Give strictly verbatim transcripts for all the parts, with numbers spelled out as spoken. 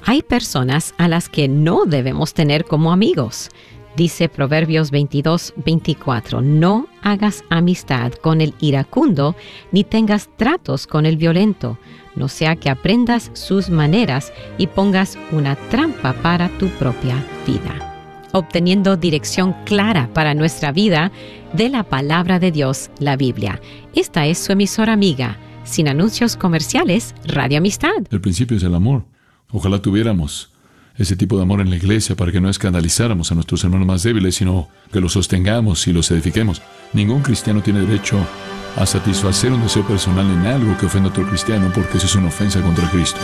Hay personas a las que no debemos tener como amigos. Dice Proverbios veintidós, veinticuatro, no hagas amistad con el iracundo, ni tengas tratos con el violento, no sea que aprendas sus maneras y pongas una trampa para tu propia vida. Obteniendo dirección clara para nuestra vida de la palabra de Dios, la Biblia. Esta es su emisora amiga, sin anuncios comerciales, Radio Amistad. El principio es el amor. Ojalá tuviéramos ese tipo de amor en la iglesia para que no escandalizáramos a nuestros hermanos más débiles, sino que los sostengamos y los edifiquemos. Ningún cristiano tiene derecho a satisfacer un deseo personal en algo que ofenda a otro cristiano, porque eso es una ofensa contra Cristo.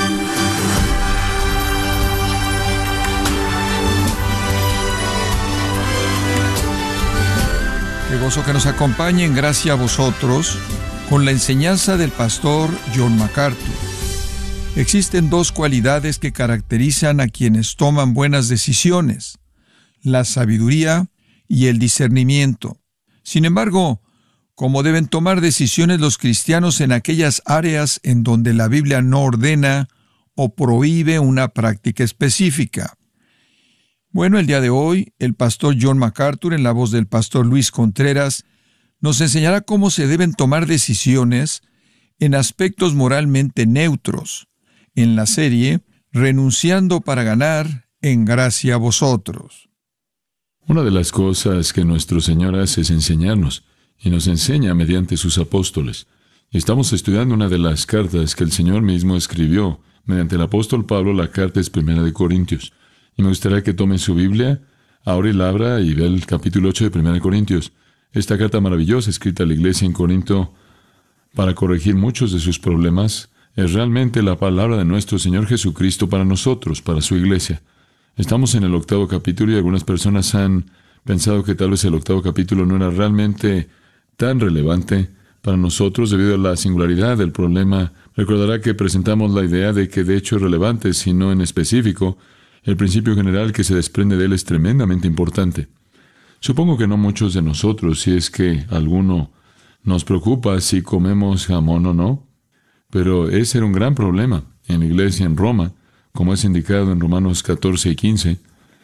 Qué gozo que nos acompañe en gracia a vosotros con la enseñanza del pastor John MacArthur. Existen dos cualidades que caracterizan a quienes toman buenas decisiones: la sabiduría y el discernimiento. Sin embargo, ¿cómo deben tomar decisiones los cristianos en aquellas áreas en donde la Biblia no ordena o prohíbe una práctica específica? Bueno, el día de hoy, el pastor John MacArthur, en la voz del pastor Luis Contreras, nos enseñará cómo se deben tomar decisiones en aspectos moralmente neutros, en la serie Renunciando para ganar, en gracia a vosotros. Una de las cosas que nuestro Señor hace es enseñarnos, y nos enseña mediante sus apóstoles. Estamos estudiando una de las cartas que el Señor mismo escribió mediante el apóstol Pablo. La carta es Primera de Corintios. Y me gustaría que tomen su Biblia, ahora y la abra y vea el capítulo ocho de Primera de Corintios. Esta carta maravillosa escrita a la iglesia en Corinto para corregir muchos de sus problemas es realmente la palabra de nuestro Señor Jesucristo para nosotros, para su iglesia. Estamos en el octavo capítulo y algunas personas han pensado que tal vez el octavo capítulo no era realmente tan relevante para nosotros debido a la singularidad del problema. Recordará que presentamos la idea de que de hecho es relevante, si no en específico. El principio general que se desprende de él es tremendamente importante. Supongo que no muchos de nosotros, si es que alguno nos preocupa si comemos jamón o no, pero ese era un gran problema en la iglesia en Roma, como es indicado en Romanos catorce y quince,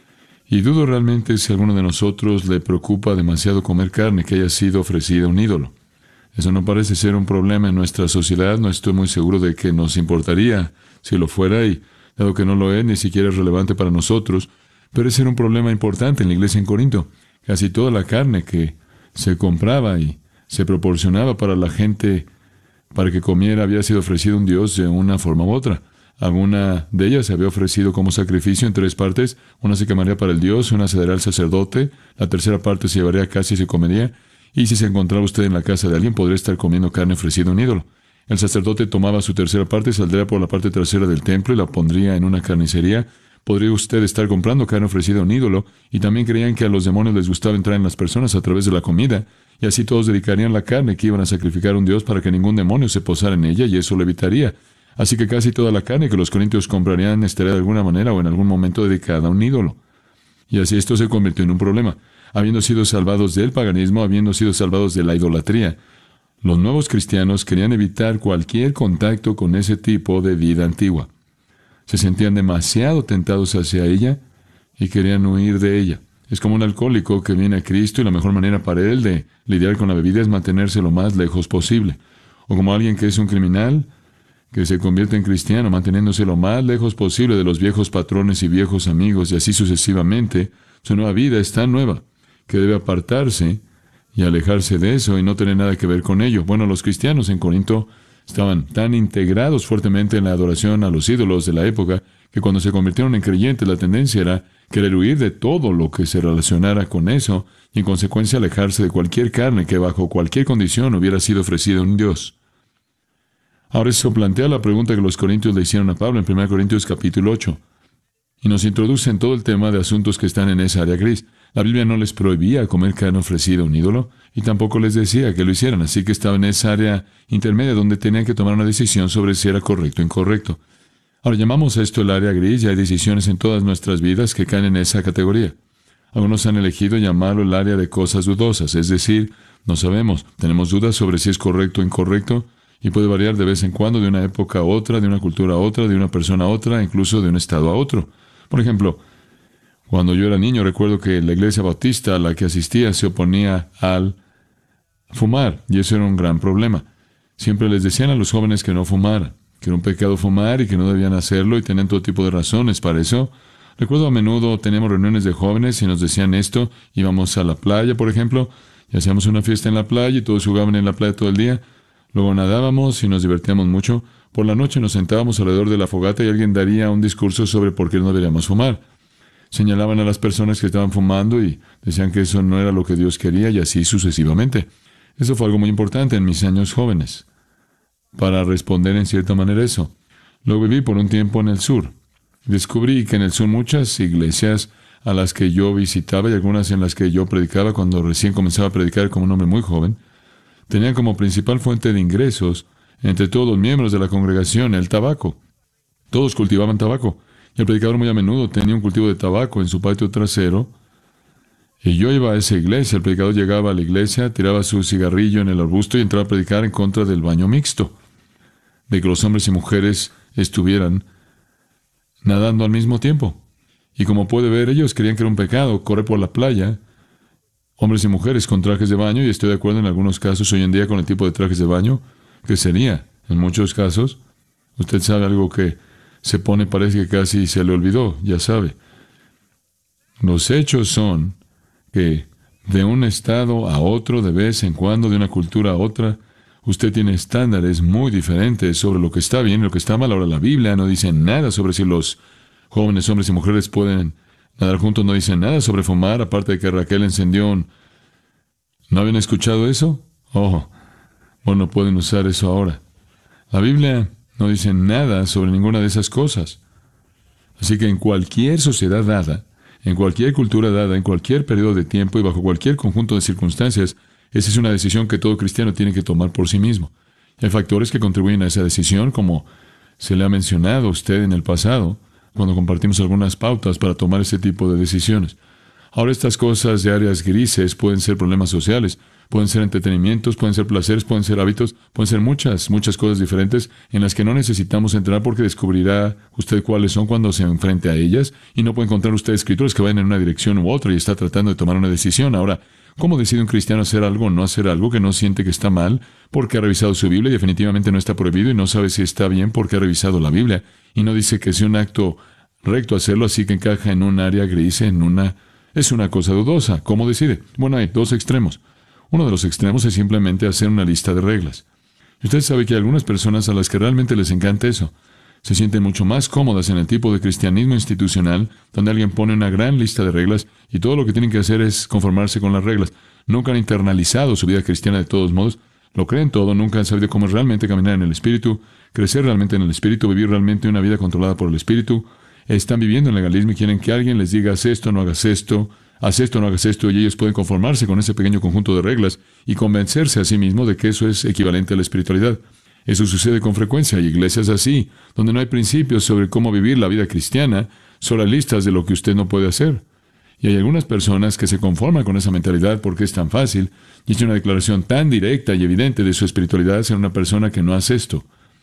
y dudo realmente si a alguno de nosotros le preocupa demasiado comer carne que haya sido ofrecida a un ídolo. Eso no parece ser un problema en nuestra sociedad. No estoy muy seguro de que nos importaría si lo fuera, y dado que no lo es, ni siquiera es relevante para nosotros, pero ese era un problema importante en la iglesia en Corinto. Casi toda la carne que se compraba y se proporcionaba para la gente para que comiera había sido ofrecido a un dios de una forma u otra. Alguna de ellas se había ofrecido como sacrificio en tres partes. Una se quemaría para el dios, una se daría al sacerdote, la tercera parte se llevaría a casa y se comería, y si se encontraba usted en la casa de alguien, podría estar comiendo carne ofrecida a un ídolo. El sacerdote tomaba su tercera parte, saldría por la parte trasera del templo y la pondría en una carnicería. Podría usted estar comprando carne ofrecida a un ídolo, y también creían que a los demonios les gustaba entrar en las personas a través de la comida, y así todos dedicarían la carne que iban a sacrificar a un dios para que ningún demonio se posara en ella, y eso lo evitaría. Así que casi toda la carne que los corintios comprarían estaría de alguna manera o en algún momento dedicada a un ídolo. Y así esto se convirtió en un problema. Habiendo sido salvados del paganismo, habiendo sido salvados de la idolatría, los nuevos cristianos querían evitar cualquier contacto con ese tipo de vida antigua. Se sentían demasiado tentados hacia ella y querían huir de ella. Es como un alcohólico que viene a Cristo y la mejor manera para él de lidiar con la bebida es mantenerse lo más lejos posible. O como alguien que es un criminal que se convierte en cristiano, manteniéndose lo más lejos posible de los viejos patrones y viejos amigos, y así sucesivamente. Su nueva vida es tan nueva que debe apartarse y alejarse de eso y no tener nada que ver con ello. Bueno, los cristianos en Corinto estaban tan integrados fuertemente en la adoración a los ídolos de la época que cuando se convirtieron en creyentes la tendencia era querer huir de todo lo que se relacionara con eso y en consecuencia alejarse de cualquier carne que bajo cualquier condición hubiera sido ofrecida a un dios. Ahora eso plantea la pregunta que los corintios le hicieron a Pablo en primera Corintios capítulo ocho y nos introduce en todo el tema de asuntos que están en esa área gris. La Biblia no les prohibía comer carne ofrecida a un ídolo y tampoco les decía que lo hicieran, así que estaba en esa área intermedia donde tenían que tomar una decisión sobre si era correcto o incorrecto. Ahora llamamos a esto el área gris y hay decisiones en todas nuestras vidas que caen en esa categoría. Algunos han elegido llamarlo el área de cosas dudosas, es decir, no sabemos, tenemos dudas sobre si es correcto o incorrecto, y puede variar de vez en cuando de una época a otra, de una cultura a otra, de una persona a otra, incluso de un estado a otro. Por ejemplo, cuando yo era niño, recuerdo que la iglesia bautista a la que asistía se oponía al fumar, y eso era un gran problema. Siempre les decían a los jóvenes que no fumaran, que era un pecado fumar y que no debían hacerlo, y tenían todo tipo de razones para eso. Recuerdo a menudo teníamos reuniones de jóvenes y nos decían esto. Íbamos a la playa, por ejemplo, y hacíamos una fiesta en la playa y todos jugaban en la playa todo el día. Luego nadábamos y nos divertíamos mucho. Por la noche nos sentábamos alrededor de la fogata y alguien daría un discurso sobre por qué no deberíamos fumar. Señalaban a las personas que estaban fumando y decían que eso no era lo que Dios quería, y así sucesivamente. Eso fue algo muy importante en mis años jóvenes, para responder en cierta manera eso. Lo viví por un tiempo en el sur. Descubrí que en el sur muchas iglesias a las que yo visitaba y algunas en las que yo predicaba cuando recién comenzaba a predicar como un hombre muy joven, tenían como principal fuente de ingresos entre todos los miembros de la congregación el tabaco. Todos cultivaban tabaco, y el predicador muy a menudo tenía un cultivo de tabaco en su patio trasero. Y yo iba a esa iglesia, el predicador llegaba a la iglesia, tiraba su cigarrillo en el arbusto y entraba a predicar en contra del baño mixto, de que los hombres y mujeres estuvieran nadando al mismo tiempo. Y como puede ver, ellos querían que era un pecado correr por la playa, hombres y mujeres con trajes de baño, y estoy de acuerdo en algunos casos hoy en día con el tipo de trajes de baño que sería, en muchos casos. Usted sabe algo que se pone, parece que casi se le olvidó, ya sabe. Los hechos son que de un estado a otro, de vez en cuando, de una cultura a otra, usted tiene estándares muy diferentes sobre lo que está bien y lo que está mal. Ahora, la Biblia no dice nada sobre si los jóvenes hombres y mujeres pueden nadar juntos, no dice nada sobre fumar, aparte de que Raquel encendió un... ¿No habían escuchado eso? Oh, bueno, pueden usar eso ahora. La Biblia no dice nada sobre ninguna de esas cosas. Así que en cualquier sociedad dada, en cualquier cultura dada, en cualquier periodo de tiempo y bajo cualquier conjunto de circunstancias, esa es una decisión que todo cristiano tiene que tomar por sí mismo. Y hay factores que contribuyen a esa decisión, como se le ha mencionado a usted en el pasado, cuando compartimos algunas pautas para tomar ese tipo de decisiones. Ahora, estas cosas de áreas grises pueden ser problemas sociales, pueden ser entretenimientos, pueden ser placeres, pueden ser hábitos, pueden ser muchas, muchas cosas diferentes en las que no necesitamos entrar porque descubrirá usted cuáles son cuando se enfrente a ellas, y no puede encontrar usted escrituras que vayan en una dirección u otra y está tratando de tomar una decisión. Ahora, ¿cómo decide un cristiano hacer algo o no hacer algo que no siente que está mal porque ha revisado su Biblia y definitivamente no está prohibido y no sabe si está bien porque ha revisado la Biblia y no dice que es un acto recto hacerlo, así que encaja en un área gris, en una... Es una cosa dudosa. ¿Cómo decide? Bueno, hay dos extremos. Uno de los extremos es simplemente hacer una lista de reglas. Y usted sabe que hay algunas personas a las que realmente les encanta eso. Se sienten mucho más cómodas en el tipo de cristianismo institucional, donde alguien pone una gran lista de reglas y todo lo que tienen que hacer es conformarse con las reglas. Nunca han internalizado su vida cristiana de todos modos. Lo creen todo, nunca han sabido cómo realmente caminar en el Espíritu, crecer realmente en el Espíritu, vivir realmente una vida controlada por el Espíritu. Están viviendo en legalismo y quieren que alguien les diga, haz esto, no hagas esto, haz esto, no hagas esto, y ellos pueden conformarse con ese pequeño conjunto de reglas y convencerse a sí mismo de que eso es equivalente a la espiritualidad. Eso sucede con frecuencia. Hay iglesias así, donde no hay principios sobre cómo vivir la vida cristiana, solo hay listas de lo que usted no puede hacer. Y hay algunas personas que se conforman con esa mentalidad porque es tan fácil, y es una declaración tan directa y evidente de su espiritualidad ser una persona que no hace esto.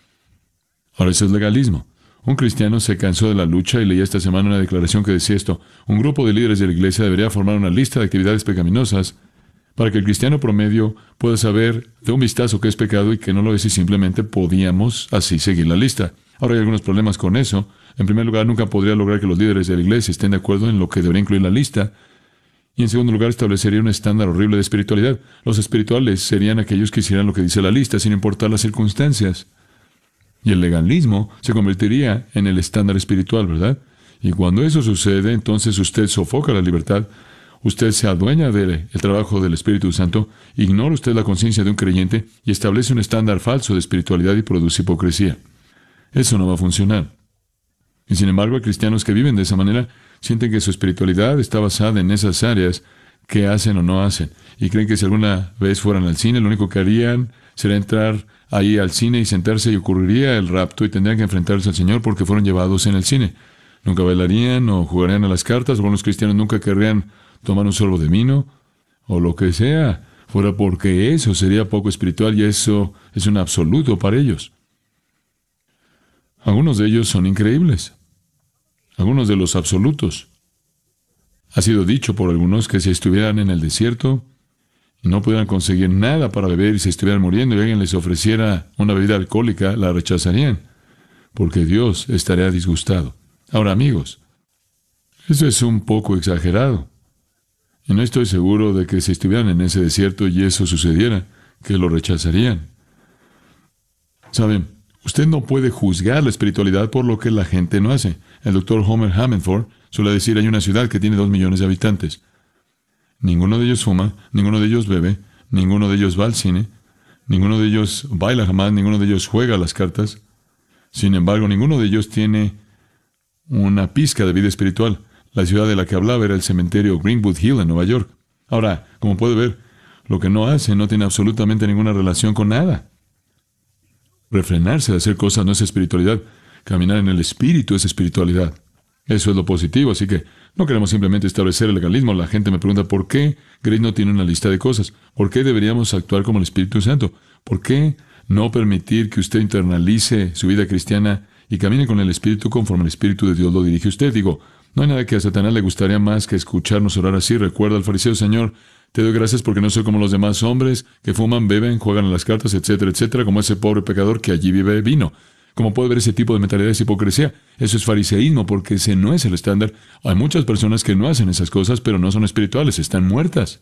Ahora, eso es legalismo. Un cristiano se cansó de la lucha y leí esta semana una declaración que decía esto: un grupo de líderes de la iglesia debería formar una lista de actividades pecaminosas para que el cristiano promedio pueda saber de un vistazo qué es pecado y qué no lo es, y simplemente podíamos así seguir la lista. Ahora, hay algunos problemas con eso. En primer lugar, nunca podría lograr que los líderes de la iglesia estén de acuerdo en lo que debería incluir la lista. Y en segundo lugar, establecería un estándar horrible de espiritualidad. Los espirituales serían aquellos que hicieran lo que dice la lista, sin importar las circunstancias. Y el legalismo se convertiría en el estándar espiritual, ¿verdad? Y cuando eso sucede, entonces usted sofoca la libertad, usted se adueña del trabajo del Espíritu Santo, ignora usted la conciencia de un creyente y establece un estándar falso de espiritualidad y produce hipocresía. Eso no va a funcionar. Y sin embargo, hay cristianos que viven de esa manera, sienten que su espiritualidad está basada en esas áreas que hacen o no hacen, y creen que si alguna vez fueran al cine, lo único que harían será entrar ahí al cine y sentarse y ocurriría el rapto y tendrían que enfrentarse al Señor porque fueron llevados en el cine. Nunca bailarían o jugarían a las cartas, o algunos cristianos nunca querrían tomar un sorbo de vino, o lo que sea, fuera porque eso sería poco espiritual y eso es un absoluto para ellos. Algunos de ellos son increíbles. Algunos de los absolutos. Ha sido dicho por algunos que si estuvieran en el desierto y no pudieran conseguir nada para beber y se estuvieran muriendo y alguien les ofreciera una bebida alcohólica, la rechazarían, porque Dios estaría disgustado. Ahora, amigos, eso es un poco exagerado. Y no estoy seguro de que si estuvieran en ese desierto y eso sucediera, que lo rechazarían. Saben, usted no puede juzgar la espiritualidad por lo que la gente no hace. El doctor Homer Hammondford suele decir, hay una ciudad que tiene dos millones de habitantes. Ninguno de ellos fuma, ninguno de ellos bebe, ninguno de ellos va al cine, ninguno de ellos baila jamás, ninguno de ellos juega las cartas. Sin embargo, ninguno de ellos tiene una pizca de vida espiritual. La ciudad de la que hablaba era el cementerio Greenwood Hill en Nueva York. Ahora, como puede ver, lo que no hace no tiene absolutamente ninguna relación con nada. Refrenarse de hacer cosas no es espiritualidad. Caminar en el espíritu es espiritualidad. Eso es lo positivo, así que no queremos simplemente establecer el legalismo. La gente me pregunta, ¿por qué Grace no tiene una lista de cosas? ¿Por qué deberíamos actuar como el Espíritu Santo? ¿Por qué no permitir que usted internalice su vida cristiana y camine con el Espíritu conforme el Espíritu de Dios lo dirige a usted? Digo, no hay nada que a Satanás le gustaría más que escucharnos orar así. Recuerda al fariseo, Señor, te doy gracias porque no soy como los demás hombres que fuman, beben, juegan a las cartas, etcétera, etcétera, como ese pobre pecador que allí vive vino. Como puede ver, ese tipo de mentalidad es hipocresía. Eso es fariseísmo, porque ese no es el estándar. Hay muchas personas que no hacen esas cosas, pero no son espirituales, están muertas.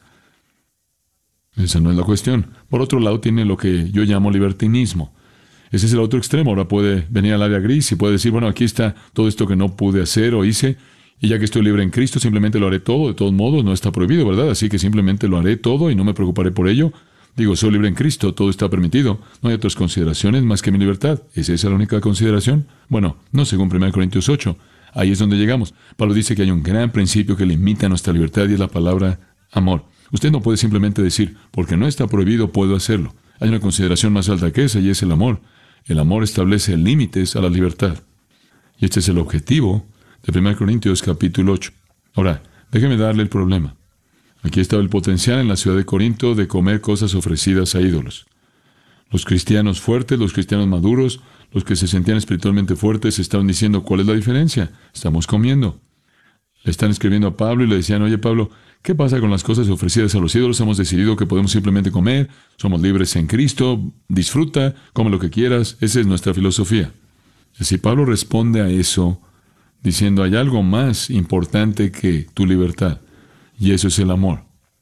Esa no es la cuestión. Por otro lado, tiene lo que yo llamo libertinismo. Ese es el otro extremo. Ahora puede venir al área gris y puede decir, bueno, aquí está todo esto que no pude hacer o hice, y ya que estoy libre en Cristo, simplemente lo haré todo. De todos modos, no está prohibido, ¿verdad? Así que simplemente lo haré todo y no me preocuparé por ello. Digo, soy libre en Cristo, todo está permitido. No hay otras consideraciones más que mi libertad. ¿Es esa la única consideración? Bueno, no según primera Corintios ocho. Ahí es donde llegamos. Pablo dice que hay un gran principio que limita nuestra libertad y es la palabra amor. Usted no puede simplemente decir, porque no está prohibido, puedo hacerlo. Hay una consideración más alta que esa y es el amor. El amor establece límites a la libertad. Y este es el objetivo de primera Corintios capítulo ocho. Ahora, déjeme darle el problema. Aquí estaba el potencial en la ciudad de Corinto de comer cosas ofrecidas a ídolos. Los cristianos fuertes, los cristianos maduros, los que se sentían espiritualmente fuertes, estaban diciendo, ¿cuál es la diferencia? Estamos comiendo. Le están escribiendo a Pablo y le decían, oye Pablo, ¿qué pasa con las cosas ofrecidas a los ídolos? Hemos decidido que podemos simplemente comer, somos libres en Cristo, disfruta, come lo que quieras, esa es nuestra filosofía. Y si Pablo responde a eso, diciendo, hay algo más importante que tu libertad. Y eso es el amor.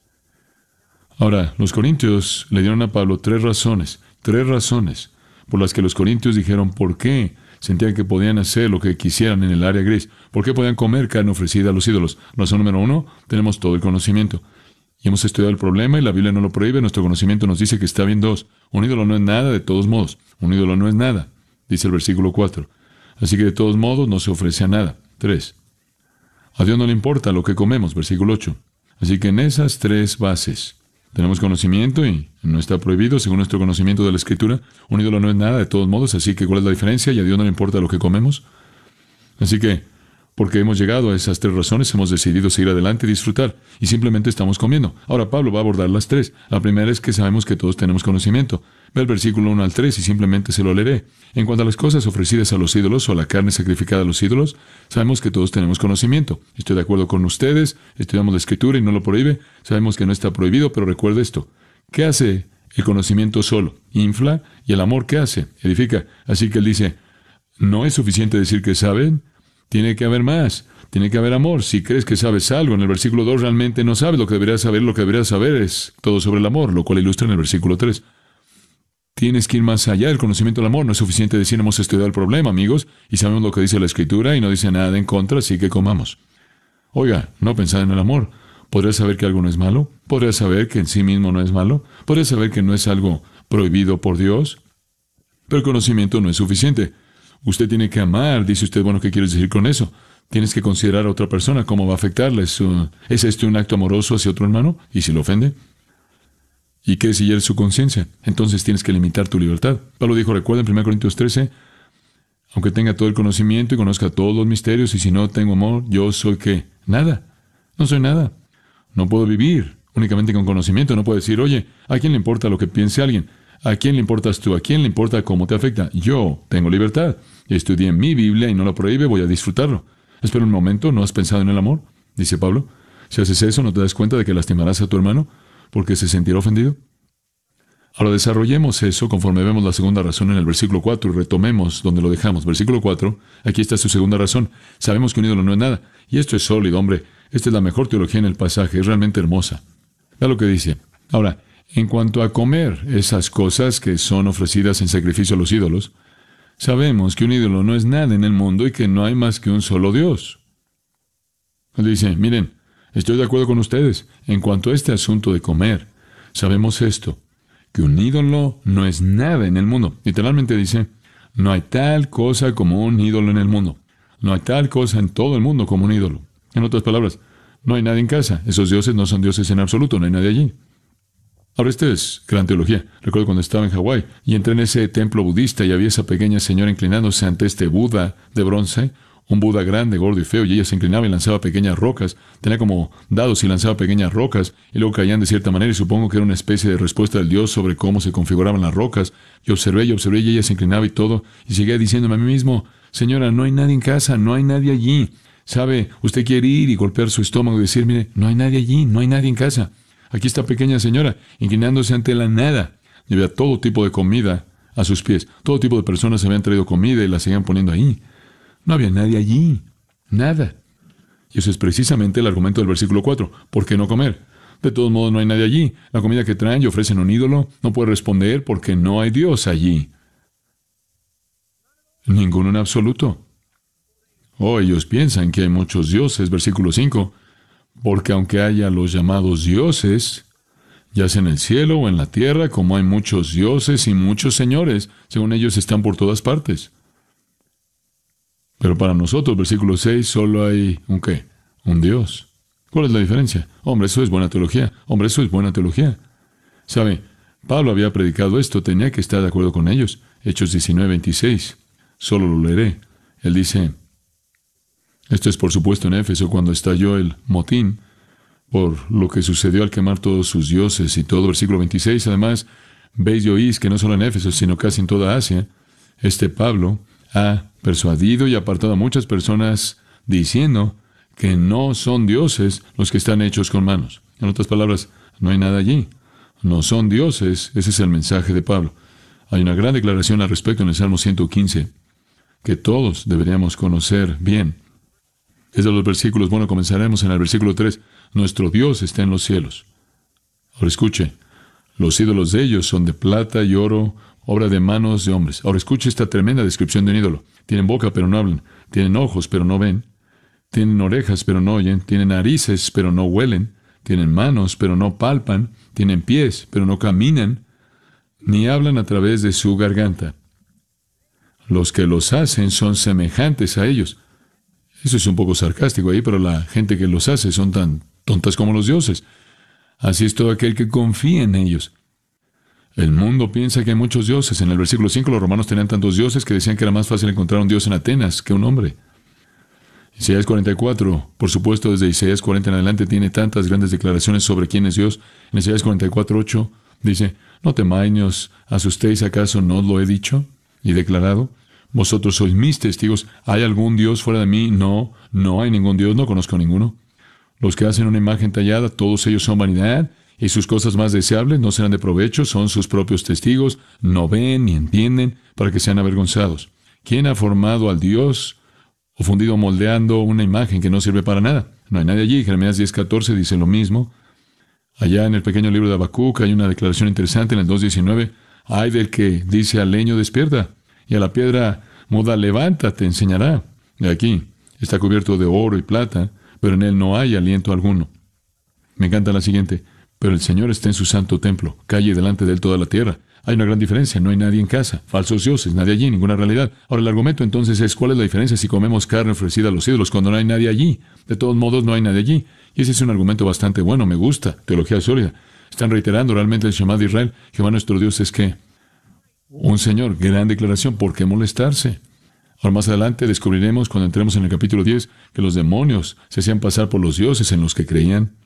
Ahora, los corintios le dieron a Pablo tres razones, tres razones por las que los corintios dijeron por qué sentían que podían hacer lo que quisieran en el área gris, por qué podían comer carne ofrecida a los ídolos. Razón número uno, tenemos todo el conocimiento. Y hemos estudiado el problema y la Biblia no lo prohíbe, nuestro conocimiento nos dice que está bien dos. Un ídolo no es nada de todos modos, un ídolo no es nada, dice el versículo cuatro. Así que de todos modos no se ofrece a nada. Tres. A Dios no le importa lo que comemos, versículo ocho. Así que en esas tres bases tenemos conocimiento y no está prohibido según nuestro conocimiento de la Escritura. Un ídolo no es nada de todos modos, así que ¿cuál es la diferencia? Y a Dios no le importa lo que comemos. Así que, porque hemos llegado a esas tres razones, hemos decidido seguir adelante y disfrutar, y simplemente estamos comiendo. Ahora Pablo va a abordar las tres. La primera es que sabemos que todos tenemos conocimiento. Ve el versículo uno al tres y simplemente se lo leeré. En cuanto a las cosas ofrecidas a los ídolos o a la carne sacrificada a los ídolos, sabemos que todos tenemos conocimiento. Estoy de acuerdo con ustedes, estudiamos la Escritura y no lo prohíbe. Sabemos que no está prohibido, pero recuerde esto. ¿Qué hace el conocimiento solo? Infla. ¿Y el amor qué hace? Edifica. Así que él dice, no es suficiente decir que saben, tiene que haber más. Tiene que haber amor. Si crees que sabes algo, en el versículo dos realmente no sabes lo que deberías saber. Lo que deberías saber es todo sobre el amor, lo cual ilustra en el versículo tres. Tienes que ir más allá del conocimiento del amor. No es suficiente decir hemos estudiado el problema, amigos, y sabemos lo que dice la Escritura y no dice nada en contra, así que comamos. Oiga, no pensad en el amor. ¿Podrías saber que algo no es malo? ¿Podrías saber que en sí mismo no es malo? ¿Podrías saber que no es algo prohibido por Dios? Pero el conocimiento no es suficiente. Usted tiene que amar. Dice usted, bueno, ¿qué quieres decir con eso? Tienes que considerar a otra persona, cómo va a afectarle. ¿Es, uh, ¿Es este un acto amoroso hacia otro hermano? ¿Y si lo ofende? ¿Y qué si hieres su conciencia? Entonces tienes que limitar tu libertad. Pablo dijo, recuerda en primera Corintios trece, aunque tenga todo el conocimiento y conozca todos los misterios, y si no tengo amor, yo soy ¿qué? Nada. No soy nada. No puedo vivir únicamente con conocimiento. No puede decir, oye, ¿a quién le importa lo que piense alguien? ¿A quién le importas tú? ¿A quién le importa cómo te afecta? Yo tengo libertad. Estudié mi Biblia y no la prohíbe, voy a disfrutarlo. Espera un momento, ¿no has pensado en el amor? Dice Pablo. Si haces eso, ¿no te das cuenta de que lastimarás a tu hermano porque se sentirá ofendido? Ahora desarrollemos eso conforme vemos la segunda razón en el versículo cuatro y retomemos donde lo dejamos. Versículo cuatro, aquí está su segunda razón. Sabemos que un ídolo no es nada. Y esto es sólido, hombre. Esta es la mejor teología en el pasaje. Es realmente hermosa. Vea lo que dice. Ahora, en cuanto a comer esas cosas que son ofrecidas en sacrificio a los ídolos, sabemos que un ídolo no es nada en el mundo y que no hay más que un solo Dios. Él dice, miren, estoy de acuerdo con ustedes. En cuanto a este asunto de comer, sabemos esto, que un ídolo no es nada en el mundo. Literalmente dice, no hay tal cosa como un ídolo en el mundo. No hay tal cosa en todo el mundo como un ídolo. En otras palabras, no hay nadie en casa. Esos dioses no son dioses en absoluto, no hay nadie allí. Ahora, esta es gran teología. Recuerdo cuando estaba en Hawái y entré en ese templo budista y había esa pequeña señora inclinándose ante este Buda de bronce, un Buda grande, gordo y feo, y ella se inclinaba y lanzaba pequeñas rocas. Tenía como dados y lanzaba pequeñas rocas, y luego caían de cierta manera, y supongo que era una especie de respuesta del Dios sobre cómo se configuraban las rocas. Y observé y observé, y ella se inclinaba y todo, y seguía diciéndome a mí mismo, señora, no hay nadie en casa, no hay nadie allí. ¿Sabe? Usted quiere ir y golpear su estómago y decir, mire, no hay nadie allí, no hay nadie en casa. Aquí está pequeña señora, inclinándose ante la nada. Y había todo tipo de comida a sus pies. Todo tipo de personas se habían traído comida y la seguían poniendo ahí. No había nadie allí. Nada. Y eso es precisamente el argumento del versículo cuatro. ¿Por qué no comer? De todos modos, no hay nadie allí. La comida que traen y ofrecen un ídolo no puede responder porque no hay Dios allí. Ninguno en absoluto. Oh, ellos piensan que hay muchos dioses. Versículo cinco. Porque aunque haya los llamados dioses, ya sea en el cielo o en la tierra, como hay muchos dioses y muchos señores, según ellos están por todas partes. Pero para nosotros, versículo seis, solo hay un qué, un Dios. ¿Cuál es la diferencia? Hombre, eso es buena teología. Hombre, eso es buena teología. ¿Sabe? Pablo había predicado esto, tenía que estar de acuerdo con ellos. Hechos diecinueve, veintiséis. Solo lo leeré. Él dice, esto es por supuesto en Éfeso, cuando estalló el motín, por lo que sucedió al quemar todos sus dioses y todo. Versículo veintiséis, además, veis y oís que no solo en Éfeso, sino casi en toda Asia, este Pablo ha persuadido y apartado a muchas personas diciendo que no son dioses los que están hechos con manos. En otras palabras, no hay nada allí. No son dioses. Ese es el mensaje de Pablo. Hay una gran declaración al respecto en el Salmo ciento quince, que todos deberíamos conocer bien. Es de los versículos, bueno, comenzaremos en el versículo tres. Nuestro Dios está en los cielos. Ahora escuche, los ídolos de ellos son de plata y oro, obra de manos de hombres. Ahora escuche esta tremenda descripción de un ídolo. Tienen boca, pero no hablan. Tienen ojos, pero no ven. Tienen orejas, pero no oyen. Tienen narices, pero no huelen. Tienen manos, pero no palpan. Tienen pies, pero no caminan. Ni hablan a través de su garganta. Los que los hacen son semejantes a ellos. Eso es un poco sarcástico ahí, pero la gente que los hace son tan tontas como los dioses. Así es todo aquel que confía en ellos. El mundo piensa que hay muchos dioses. En el versículo cinco, los romanos tenían tantos dioses que decían que era más fácil encontrar un dios en Atenas que un hombre. Isaías cuarenta y cuatro, por supuesto, desde Isaías cuarenta en adelante, tiene tantas grandes declaraciones sobre quién es Dios. En Isaías cuarenta y cuatro, ocho, dice, no temáis, ni os asustéis, ¿acaso no os lo he dicho y declarado? Vosotros sois mis testigos. ¿Hay algún Dios fuera de mí? No, no hay ningún Dios, no conozco ninguno. Los que hacen una imagen tallada, todos ellos son vanidad, y sus cosas más deseables no serán de provecho, son sus propios testigos, no ven ni entienden, para que sean avergonzados. ¿Quién ha formado al Dios o fundido moldeando una imagen que no sirve para nada? No hay nadie allí. Jeremías diez catorce dice lo mismo. Allá en el pequeño libro de Habacuc hay una declaración interesante en el dos diecinueve. Ay del que dice al leño despierta, y a la piedra muda levántate, te enseñará. De aquí está cubierto de oro y plata, pero en él no hay aliento alguno. Me encanta la siguiente. Pero el Señor está en su santo templo, calle delante de él toda la tierra. Hay una gran diferencia, no hay nadie en casa, falsos dioses, nadie allí, ninguna realidad. Ahora el argumento entonces es, ¿cuál es la diferencia si comemos carne ofrecida a los ídolos cuando no hay nadie allí? De todos modos, no hay nadie allí. Y ese es un argumento bastante bueno, me gusta, teología sólida. Están reiterando realmente el Shema de Israel. Jehová nuestro Dios es que un Señor, gran declaración, ¿por qué molestarse? Ahora más adelante descubriremos, cuando entremos en el capítulo diez, que los demonios se hacían pasar por los dioses en los que creían.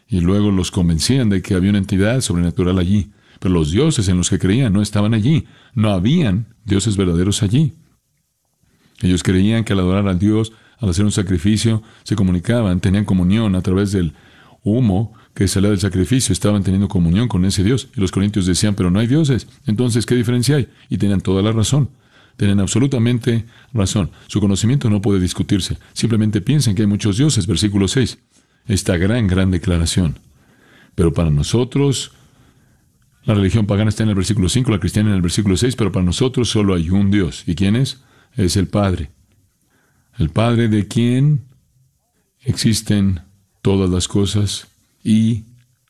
y luego los convencían de que había una entidad sobrenatural allí. Pero los dioses en los que creían no estaban allí. No habían dioses verdaderos allí. Ellos creían que al adorar al Dios, al hacer un sacrificio, se comunicaban, tenían comunión a través del humo que salía del sacrificio, estaban teniendo comunión con ese Dios. Y los corintios decían, pero no hay dioses. Entonces, ¿qué diferencia hay? Y tenían toda la razón. Tienen absolutamente razón. Su conocimiento no puede discutirse. Simplemente piensen que hay muchos dioses. Versículo seis. Esta gran, gran declaración. Pero para nosotros, la religión pagana está en el versículo cinco, la cristiana en el versículo seis, pero para nosotros solo hay un Dios. ¿Y quién es? Es el Padre. El Padre de quien existen todas las cosas y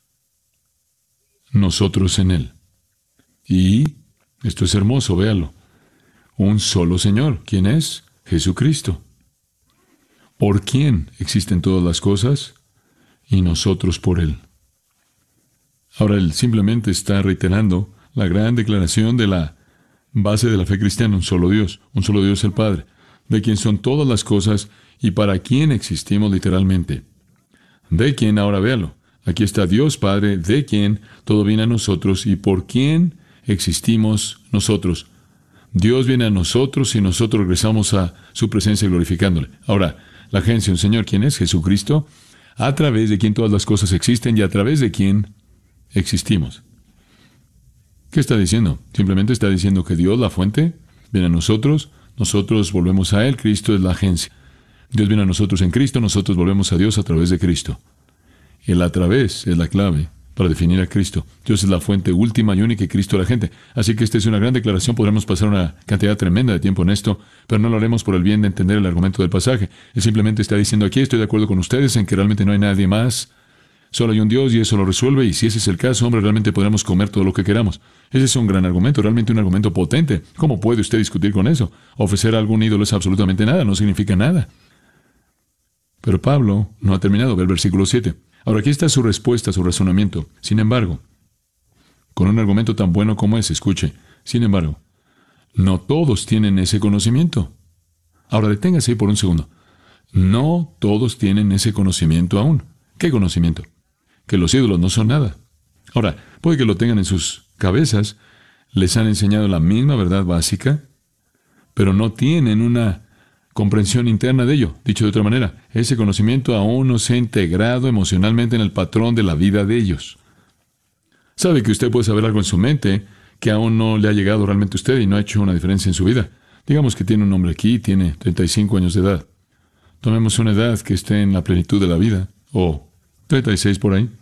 nosotros en Él. Y esto es hermoso, véalo. Un solo Señor. ¿Quién es? Jesucristo. ¿Por quién existen todas las cosas? Y nosotros por Él. Ahora Él simplemente está reiterando la gran declaración de la base de la fe cristiana, un solo Dios, un solo Dios el Padre, de quien son todas las cosas y para quien existimos literalmente. De quien, ahora véalo, aquí está Dios Padre, de quien todo viene a nosotros y por quien existimos nosotros. Dios viene a nosotros y nosotros regresamos a su presencia glorificándole. Ahora, la agencia, un Señor, ¿quién es? Jesucristo, a través de quien todas las cosas existen y a través de quien existimos. ¿Qué está diciendo? Simplemente está diciendo que Dios, la fuente, viene a nosotros, nosotros volvemos a Él, Cristo es la agencia. Dios viene a nosotros en Cristo, nosotros volvemos a Dios a través de Cristo. El a través es la clave para definir a Cristo. Dios es la fuente última y única y Cristo la gente. Así que esta es una gran declaración. Podremos pasar una cantidad tremenda de tiempo en esto, pero no lo haremos por el bien de entender el argumento del pasaje. Él simplemente está diciendo aquí, estoy de acuerdo con ustedes en que realmente no hay nadie más. Solo hay un Dios y eso lo resuelve, y si ese es el caso, hombre, realmente podremos comer todo lo que queramos. Ese es un gran argumento, realmente un argumento potente. ¿Cómo puede usted discutir con eso? Ofrecer a algún ídolo es absolutamente nada, no significa nada. Pero Pablo no ha terminado, ve el versículo siete. Ahora aquí está su respuesta, su razonamiento. Sin embargo, con un argumento tan bueno como ese, escuche, sin embargo, no todos tienen ese conocimiento. Ahora deténgase ahí por un segundo. No todos tienen ese conocimiento aún. ¿Qué conocimiento? Que los ídolos no son nada. Ahora, puede que lo tengan en sus cabezas, les han enseñado la misma verdad básica, pero no tienen una comprensión interna de ello. Dicho de otra manera, ese conocimiento aún no se ha integrado emocionalmente en el patrón de la vida de ellos. Sabe que usted puede saber algo en su mente que aún no le ha llegado realmente a usted y no ha hecho una diferencia en su vida. Digamos que tiene un hombre aquí, tiene treinta y cinco años de edad. Tomemos una edad que esté en la plenitud de la vida, o treinta y seis por ahí.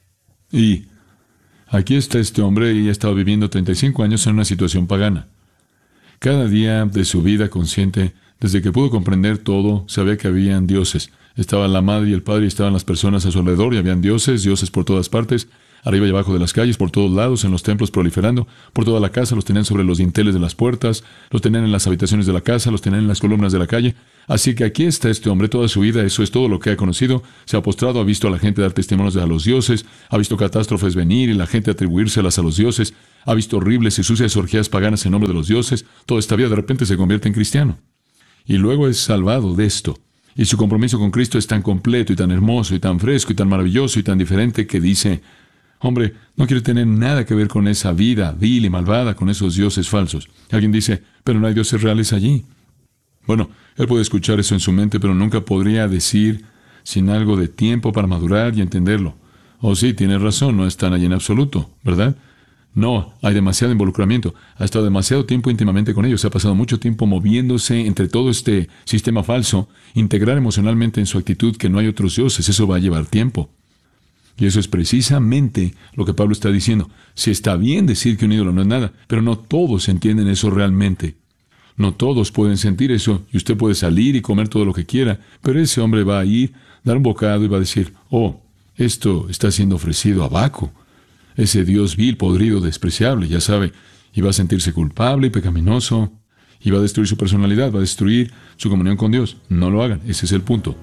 Y aquí está este hombre y ha estado viviendo treinta y cinco años en una situación pagana. Cada día de su vida consciente, desde que pudo comprender todo, sabía que habían dioses. Estaba la madre y el padre y estaban las personas a su alrededor y habían dioses, dioses por todas partes, arriba y abajo de las calles, por todos lados, en los templos proliferando, por toda la casa, los tenían sobre los dinteles de las puertas, los tenían en las habitaciones de la casa, los tenían en las columnas de la calle. Así que aquí está este hombre toda su vida, eso es todo lo que ha conocido. Se ha postrado, ha visto a la gente dar testimonios a los dioses, ha visto catástrofes venir y la gente atribuírselas a los dioses, ha visto horribles y sucias orgías paganas en nombre de los dioses. Toda esta vida de repente se convierte en cristiano. Y luego es salvado de esto. Y su compromiso con Cristo es tan completo y tan hermoso y tan fresco y tan maravilloso y tan diferente que dice, hombre, no quiere tener nada que ver con esa vida vil y malvada, con esos dioses falsos. Alguien dice, pero no hay dioses reales allí. Bueno, él puede escuchar eso en su mente, pero nunca podría decir sin algo de tiempo para madurar y entenderlo. Oh, sí, tiene razón, no están allí en absoluto, ¿verdad? No, hay demasiado involucramiento. Ha estado demasiado tiempo íntimamente con ellos. Ha pasado mucho tiempo moviéndose entre todo este sistema falso. Integrar emocionalmente en su actitud que no hay otros dioses, eso va a llevar tiempo. Y eso es precisamente lo que Pablo está diciendo. Si está bien decir que un ídolo no es nada, pero no todos entienden eso realmente. No todos pueden sentir eso, y usted puede salir y comer todo lo que quiera, pero ese hombre va a ir, dar un bocado y va a decir, oh, esto está siendo ofrecido a Baco, ese dios vil, podrido, despreciable, ya sabe, y va a sentirse culpable y pecaminoso, y va a destruir su personalidad, va a destruir su comunión con Dios. No lo hagan, ese es el punto.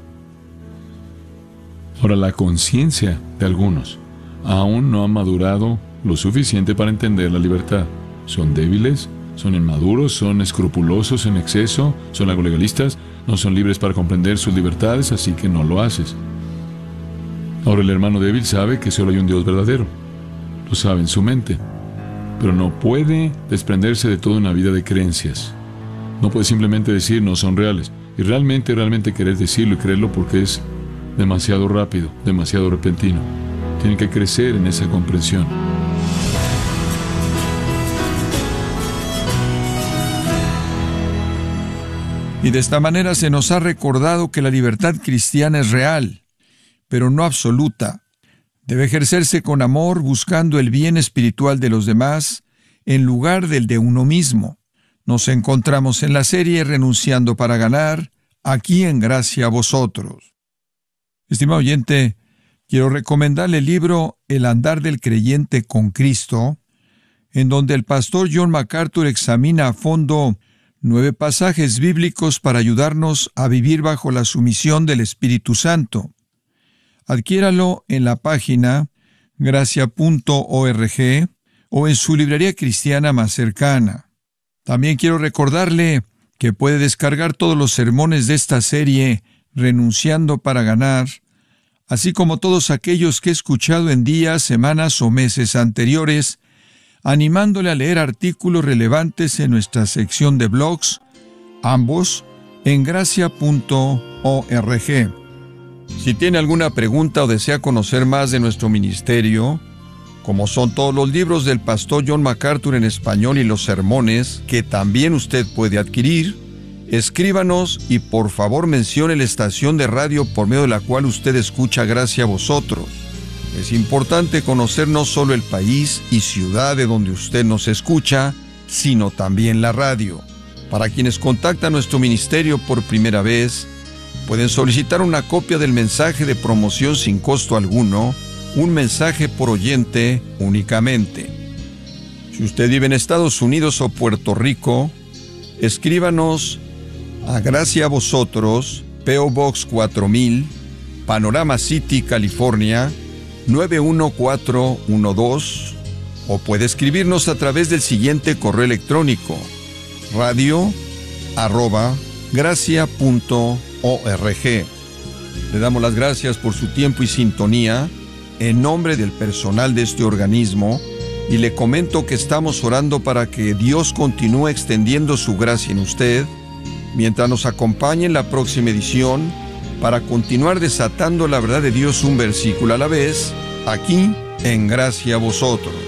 Ahora, la conciencia de algunos aún no ha madurado lo suficiente para entender la libertad. Son débiles, son inmaduros, son escrupulosos en exceso, son algo legalistas, no son libres para comprender sus libertades, así que no lo haces. Ahora el hermano débil sabe que solo hay un Dios verdadero. Lo sabe en su mente. Pero no puede desprenderse de toda una vida de creencias. No puede simplemente decir no son reales. Y realmente, realmente querer decirlo y creerlo porque es demasiado rápido, demasiado repentino. Tiene que crecer en esa comprensión. Y de esta manera se nos ha recordado que la libertad cristiana es real, pero no absoluta. Debe ejercerse con amor, buscando el bien espiritual de los demás, en lugar del de uno mismo. Nos encontramos en la serie Renunciando para Ganar, aquí en Gracia a Vosotros. Estimado oyente, quiero recomendarle el libro El andar del creyente con Cristo, en donde el pastor John MacArthur examina a fondo nueve pasajes bíblicos para ayudarnos a vivir bajo la sumisión del Espíritu Santo. Adquiéralo en la página gracia punto org o en su librería cristiana más cercana. También quiero recordarle que puede descargar todos los sermones de esta serie Renunciando para Ganar, así como todos aquellos que he escuchado en días, semanas o meses anteriores, animándole a leer artículos relevantes en nuestra sección de blogs, ambos en gracia punto org. Si tiene alguna pregunta o desea conocer más de nuestro ministerio, como son todos los libros del pastor John MacArthur en español y los sermones que también usted puede adquirir, escríbanos y por favor mencione la estación de radio por medio de la cual usted escucha Gracia a Vosotros. Es importante conocer no solo el país y ciudad de donde usted nos escucha, sino también la radio. Para quienes contactan nuestro ministerio por primera vez, pueden solicitar una copia del mensaje de promoción sin costo alguno, un mensaje por oyente únicamente. Si usted vive en Estados Unidos o Puerto Rico, escríbanos a Gracia a Vosotros, P O Box cuatro mil, Panorama City, California, nueve uno cuatro uno dos, o puede escribirnos a través del siguiente correo electrónico, radio arroba gracia punto org. Le damos las gracias por su tiempo y sintonía en nombre del personal de este organismo y le comento que estamos orando para que Dios continúe extendiendo su gracia en usted mientras nos acompañe en la próxima edición para continuar desatando la verdad de Dios un versículo a la vez, aquí en Gracia a Vosotros.